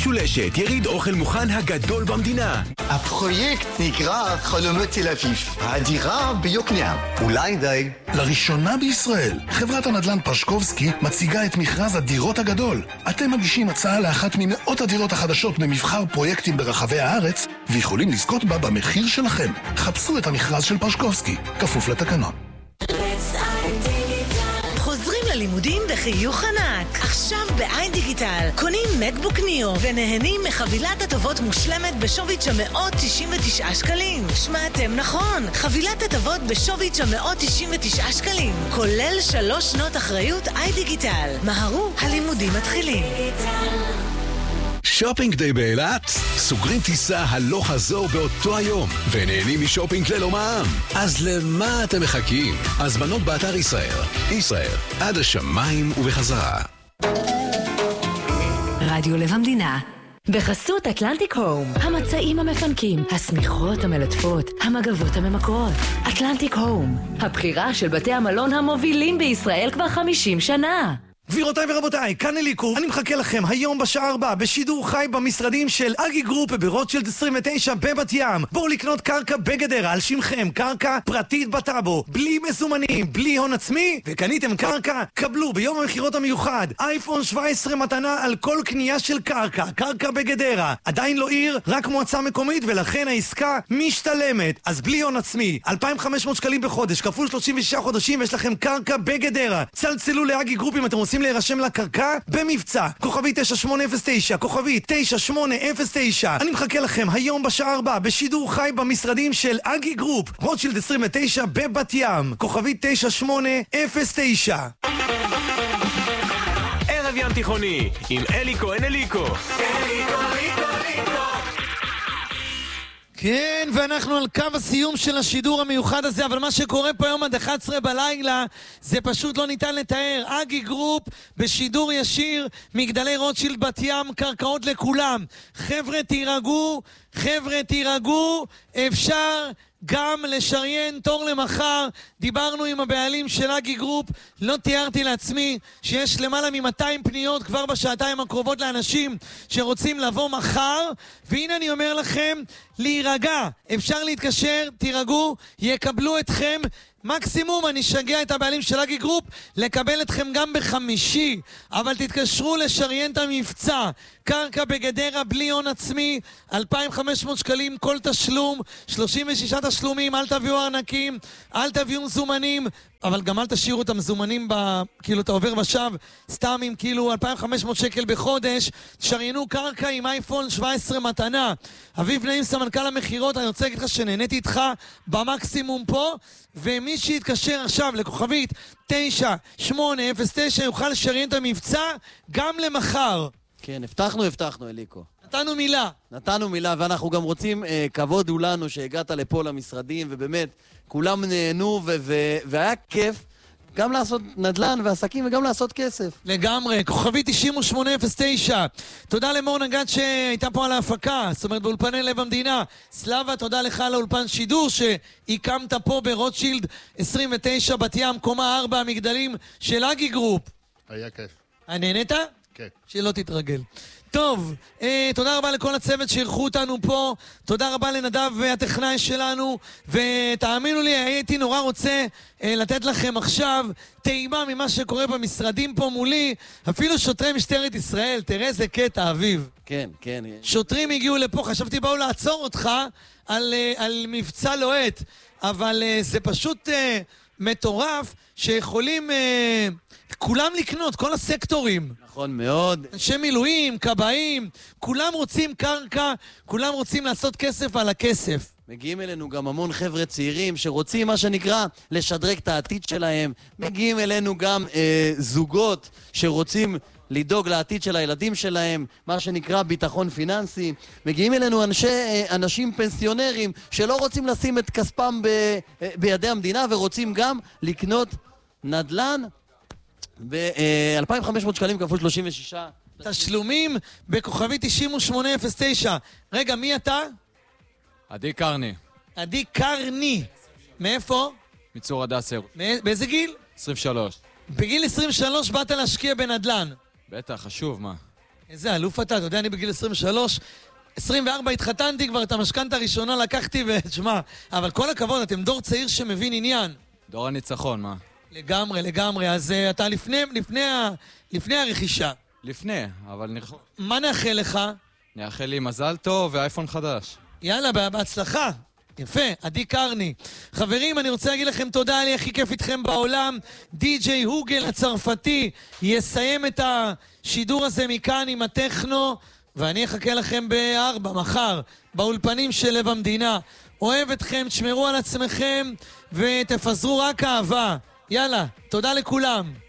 המשולשת, יריד אוכל מוכן הגדול במדינה. הפרויקט נקרא חלומות תל אביב, הדירה ביוקנעם. אולי די. לראשונה בישראל, חברת הנדל"ן פרשקובסקי מציגה את מכרז הדירות הגדול. אתם מגישים הצעה לאחת ממאות הדירות החדשות במבחר פרויקטים ברחבי הארץ, ויכולים לזכות בה במחיר שלכם. חפשו את המכרז של פרשקובסקי, כפוף לתקנון. חוזרים ללימודים בחיוך ענק. עכשיו בעין דיגיטל קונים מקבוק ניאו ונהנים מחבילת הטבות מושלמת בשווי 999 שקלים. שמעתם נכון, חבילת הטבות בשווי 999 שקלים, כולל 3 שנות אחריות עין דיגיטל. מהרו, הלימודים מתחילים. שופינג דיי באילת? סוגרים טיסה הלוך חזור באותו היום ונהנים משופינג ללא מע"מ. אז למה אתם מחכים? הזמנות באתר ישראל עד השמיים ובחזרה. רדיו לב המדינה בחסות אטלנטיק הום, המצעים המפנקים, השמיכות המלטפות, המגבות הממקרות. אטלנטיק הום, הבחירה של בתי המלון המובילים בישראל כבר 50 שנה. גבירותיי ורבותיי, כאן אליקו, אני מחכה לכם היום בשעה 4 בשידור חי במשרדים של אגי גרופ ברוטשילד 29 בבת ים. בואו לקנות קרקע בגדרה על שמכם, קרקע פרטית בטאבו, בלי מזומנים, בלי הון עצמי, וקניתם קרקע, קבלו ביום המחירות המיוחד אייפון 17 מתנה על כל קנייה של קרקע בגדרה. עדיין לא עיר, רק מועצה מקומית, ולכן העסקה משתלמת. אז בלי הון עצמי, 2,500 שקלים בחודש, כפול 36 חודשים, ויש לכם קרקע בגדרה. צלצלו לאגי גרופ אם אתם רוצים להירשם לקרקע במבצע. כוכבי 9809, כוכבי 9809. אני מחכה לכם היום בשעה 4 בשידור חי במשרדים של אגי גרופ, רוטשילד 29 בבת ים, כוכבי 9809. ערב ים תיכוני עם אליקו. כן, ואנחנו על קו הסיום של השידור המיוחד הזה, אבל מה שקורה פה היום עד 11 בלילה זה פשוט לא ניתן לתאר. אגי גרופ בשידור ישיר, מגדלי רוטשילד בת ים, קרקעות לכולם. חבר'ה תירגעו, אפשר גם לשריין תור למחר. דיברנו עם הבעלים של אגי גרופ, לא תיארתי לעצמי שיש למעלה מ-200 פניות כבר בשעתיים הקרובות לאנשים שרוצים לבוא מחר, והנה אני אומר לכם, להירגע, אפשר להתקשר, תירגעו, יקבלו אתכם. מקסימום אני אשגע את הבעלים של אגי גרופ לקבל אתכם גם בחמישי, אבל תתקשרו לשריין את המבצע. קרקע בגדרה בלי הון עצמי, 2,500 שקלים כל תשלום, 36 תשלומים, אל תביאו ארנקים, אל תביאו מזומנים, אבל גם אל תשאירו את המזומנים כאילו אתה עובר בשב, סתם עם כאילו 2,500 שקל בחודש. שריינו קרקע עם אייפון 17 מתנה. אביב נעים סמנכ"ל המחירות, אני רוצה להגיד לך שנהניתי איתך במקסימום פה, ומי שיתקשר עכשיו לכוכבית 9809 יוכל לשריין את המבצע גם למחר. כן, הבטחנו אליקו. נתנו מילה, ואנחנו גם רוצים, כבוד הוא לנו שהגעת לפה למשרדים, ובאמת, כולם נהנו, והיה כיף גם לעשות נדל"ן ועסקים וגם לעשות כסף. לגמרי, כוכבי 9809. תודה למור נגד שהייתה פה על ההפקה, זאת אומרת באולפני לב המדינה. סלאבה, תודה לך על האולפן שידור שהקמת פה ברוטשילד 29 בת ים, קומה 4 המגדלים של אגי גרופ. היה כיף. נהנית? כן. שלא תתרגל. טוב, תודה רבה לכל הצוות שאירחו אותנו פה, תודה רבה לנדב הטכנאי שלנו, ותאמינו לי, הייתי נורא רוצה לתת לכם עכשיו טעימה ממה שקורה במשרדים פה מולי, אפילו שוטרי משטרת ישראל, תראה איזה קטע, אביב. כן. שוטרים הגיעו לפה, חשבתי באו לעצור אותך על מבצע לוהט, אבל זה פשוט מטורף שיכולים כולם לקנות, כל הסקטורים. נכון מאוד. אנשי מילואים, קבעים, כולם רוצים קרקע, כולם רוצים לעשות כסף על הכסף. מגיעים אלינו גם המון חבר'ה צעירים שרוצים מה שנקרא לשדרג את העתיד שלהם. מגיעים אלינו גם זוגות שרוצים לדאוג לעתיד של הילדים שלהם, מה שנקרא ביטחון פיננסי. מגיעים אלינו אנשים פנסיונרים שלא רוצים לשים את כספם בידי המדינה ורוצים גם לקנות נדל"ן ב-2,500 שקלים כפול 36 תשלומים בכוכבי 9809. רגע, מי אתה? עדי קרני. עדי קרני. מאיפה? מצור הדסר. באיזה גיל? 23. בגיל 23 באת להשקיע בנדל"ן. בטח, חשוב, מה? איזה אלוף אתה יודע, אני בגיל 23, 24 התחתנתי כבר, את המשכנתה הראשונה לקחתי ושמע, אבל כל הכבוד, אתם דור צעיר שמבין עניין. דור הניצחון, מה? לגמרי, אז אתה לפני הרכישה. לפני, אבל מה נאחל לך? נאחל לי מזל טוב ואייפון חדש. יאללה, בהצלחה. יפה, עדי קרני. חברים, אני רוצה להגיד לכם תודה, לי הכי כיף איתכם בעולם. די.ג'יי הוגל הצרפתי יסיים את השידור הזה מכאן עם הטכנו, ואני אחכה לכם ב-4 מחר, באולפנים של לב המדינה. אוהב אתכם, תשמרו על עצמכם ותפזרו רק אהבה. יאללה, תודה לכולם.